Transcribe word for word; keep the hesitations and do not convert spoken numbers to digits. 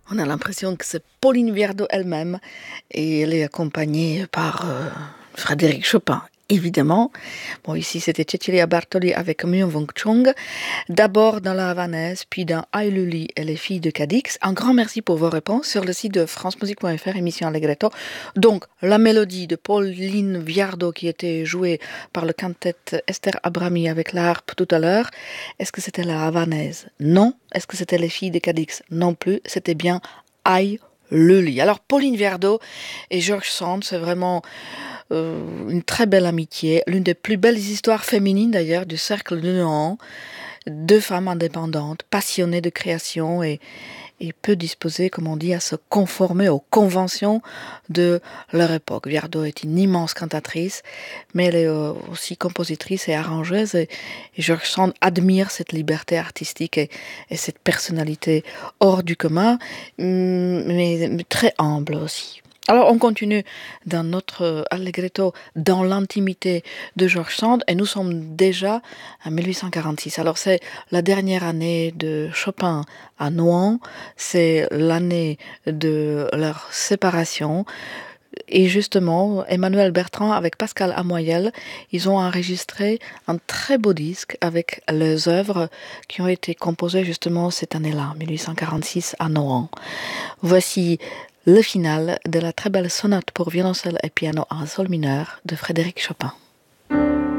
On a l'impression que c'est Pauline Viardot elle-même et elle est accompagnée par euh, Frédéric Chopin. Évidemment. Bon, ici, c'était Cecilia Bartoli avec Myung Wong Chung. D'abord dans la Havanaise, puis dans Ay Luli et les filles de Cadix. Un grand merci pour vos réponses sur le site de francemusique point f r, émission Allegretto. Donc, la mélodie de Pauline Viardot qui était jouée par le quintet Esther Abrami avec la harpe tout à l'heure. Est-ce que c'était la Havanaise? Non. Est-ce que c'était les filles de Cadix? Non plus. C'était bien Ay Luli. Alors, Pauline Viardot et George Sand, c'est vraiment euh, une très belle amitié, l'une des plus belles histoires féminines d'ailleurs du cercle de Nohant. Deux femmes indépendantes, passionnées de création et, et peu disposées, comme on dit, à se conformer aux conventions de leur époque. Viardot est une immense cantatrice, mais elle est aussi compositrice et arrangeuse. Et, et George Sand admire cette liberté artistique et, et cette personnalité hors du commun, mais, mais très humble aussi. Alors on continue dans notre Allegretto dans l'intimité de George Sand et nous sommes déjà en mille huit cent quarante-six. Alors c'est la dernière année de Chopin à Nohant, c'est l'année de leur séparation. Et justement, Emmanuel Bertrand avec Pascal Amoyel, ils ont enregistré un très beau disque avec les œuvres qui ont été composées justement cette année-là, mille huit cent quarante-six à Nohant. Voici le final de la très belle sonate pour violoncelle et piano en sol mineur de Frédéric Chopin.